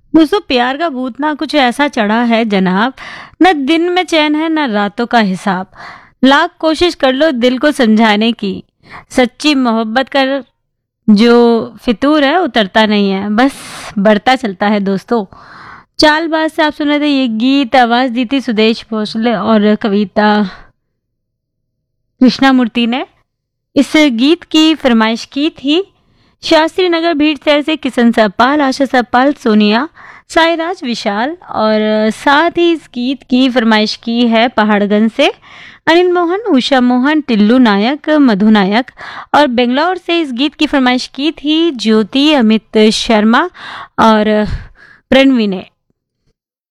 दोस्तों प्यार का भूत ना कुछ ऐसा चढ़ा है जनाब, न दिन में चैन है न रातों का हिसाब। लाख कोशिश कर लो दिल को समझाने की, सच्ची मोहब्बत का जो फितूर है उतरता नहीं है, बस बढ़ता चलता है दोस्तों। चालबाज से आप सुने थे ये गीत, आवाज दी थी सुदेश भोसले और कविता कृष्णामूर्ति ने। इस गीत की फरमाइश की थी शास्त्री नगर भीड़ शहर से किशन सपपाल, आशा सपपाल, सोनिया, साईराज, विशाल, और साथ ही इस गीत की फरमाइश की है पहाड़गंज से अनिल मोहन, उषा मोहन, टिल्लू नायक, मधु नायक, और बेंगलोर से इस गीत की फरमाइश की थी ज्योति, अमित शर्मा और प्रणवी ने।